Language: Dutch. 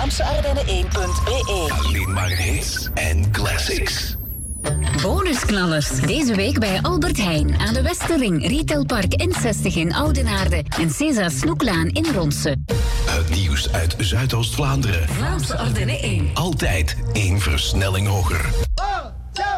VlaamseArdennen1.be. Alleen maar hits en classics. Bonusknallers. Deze week bij Albert Heijn aan de Westerring, Retailpark N60 in Oudenaarde en César Snoeklaan in Ronsen. Het nieuws uit Zuidoost-Vlaanderen. Vlaamse Ardennen 1. Altijd één versnelling hoger.